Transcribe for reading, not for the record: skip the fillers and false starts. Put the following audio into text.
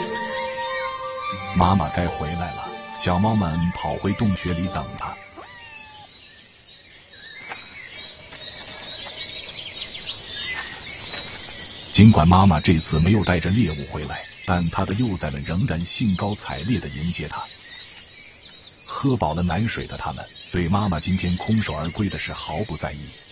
妈妈该回来了，小猫们跑回洞穴里等它。尽管妈妈这次没有带着猎物回来，但她的幼崽们仍然兴高采烈地迎接她。喝饱了奶水的他们，对妈妈今天空手而归的事毫不在意。